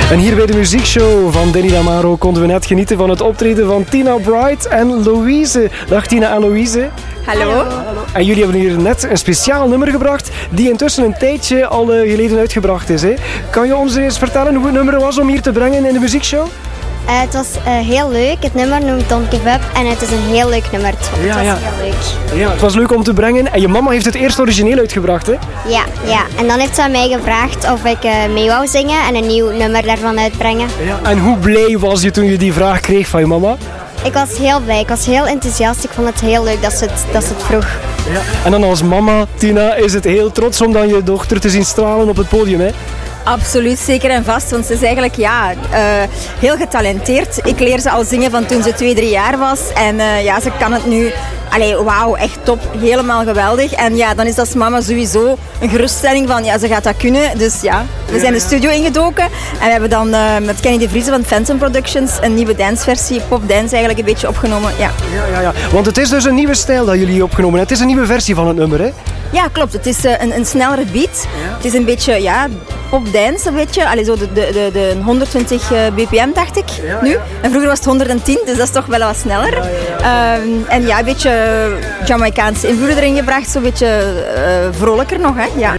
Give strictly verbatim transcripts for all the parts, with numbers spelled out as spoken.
En hier bij de muziekshow van Danny Damaro konden we net genieten van het optreden van Tina Bright en Louise. Dag Tina en Louise. Hallo. Hallo. En jullie hebben hier net een speciaal nummer gebracht die intussen een tijdje al uh, geleden uitgebracht is. Hè? Kan je ons eens vertellen hoe het nummer was om hier te brengen in de muziekshow? Uh, het was uh, heel leuk. Het nummer noemt Don't Give Up en het is een heel leuk nummer. Het, ja, was ja. heel leuk. Ja, het was leuk om te brengen en je mama heeft het eerst origineel uitgebracht, hè? Ja, ja. En dan heeft ze aan mij gevraagd of ik uh, mee wou zingen en een nieuw nummer daarvan uitbrengen. Ja. En hoe blij was je toen je die vraag kreeg van je mama? Ik was heel blij. Ik was heel enthousiast. Ik vond het heel leuk dat ze het, dat ze het vroeg. Ja. En dan als mama, Tina, is het heel trots om dan je dochter te zien stralen op het podium, hè? Absoluut, zeker en vast, want ze is eigenlijk ja, uh, heel getalenteerd. Ik leer ze al zingen van toen ze twee, drie jaar was en uh, ja, ze kan het nu, allee, wauw, echt top, helemaal geweldig. En ja, dan is dat als mama sowieso een geruststelling van, ja, ze gaat dat kunnen. Dus ja, we zijn de studio ingedoken en we hebben dan uh, met Kenny de Vrieze van Phantom Productions een nieuwe danceversie, popdance eigenlijk een beetje opgenomen. Ja. Ja, ja, ja, want het is dus een nieuwe stijl dat jullie opgenomen hebben. Het is een nieuwe versie van het nummer, hè? Ja, klopt. Het is uh, een, een snellere beat. Ja. Het is een beetje, ja, popdance, een beetje. Allee, zo de, de, de, de honderdtwintig bpm, dacht ik, ja, nu. Ja. En vroeger was het honderdtien, dus dat is toch wel wat sneller. Ja, ja, ja. Um, en ja, een beetje Jamaicaanse invloeden erin gebracht, zo'n beetje uh, vrolijker nog, hè. Ja.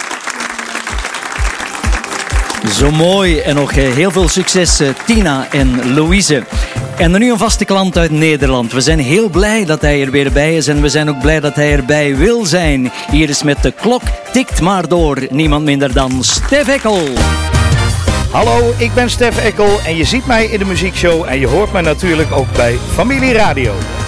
Zo mooi en nog heel veel succes, Tina en Louise. En dan nu een vaste klant uit Nederland. We zijn heel blij dat hij er weer bij is en we zijn ook blij dat hij erbij wil zijn. Hier is met de klok tikt maar door niemand minder dan Stef Eckel. Hallo, ik ben Stef Eckel en je ziet mij in de muziekshow en je hoort mij natuurlijk ook bij Familie Radio.